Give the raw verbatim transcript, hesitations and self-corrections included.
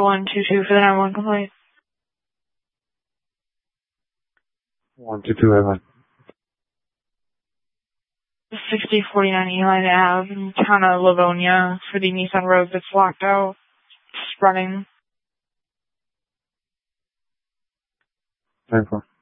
one two two for the nine one complaint. one two two Evan. sixty forty-nine Eline Ave in town of Livonia for the Nissan Rogue that's locked out. It's running. ten four.